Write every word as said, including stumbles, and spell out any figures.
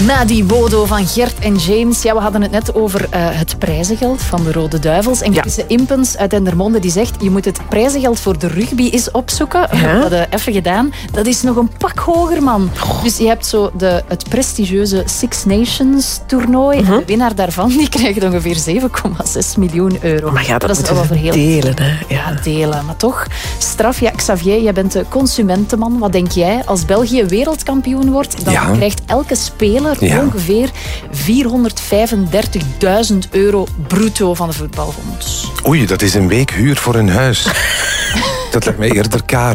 Na die Bodo van Gert en James. Ja, we hadden het net over uh, het prijzengeld van de Rode Duivels. En Chris ja. Impens uit Dendermonde die zegt, je moet het prijzengeld voor de rugby eens opzoeken. Ja. We hebben dat uh, even gedaan. Dat is nog een pak hoger, man. Oh. Dus je hebt zo de, het prestigieuze Six Nations toernooi. Uh-huh. En de winnaar daarvan die krijgt ongeveer zeven komma zes miljoen euro. Maar ja, dat, dat is wel voor heel delen. Hè? Ja. ja, delen. Maar toch, straf. Ja, Xavier, jij bent de consumentenman. Wat denk jij? Als België wereldkampioen wordt, dan ja. krijgt elke speler ja. ongeveer vierhonderdvijfendertigduizend euro bruto van de voetbalbond. Oei, dat is een week huur voor een huis. Dat lijkt mij eerder karig.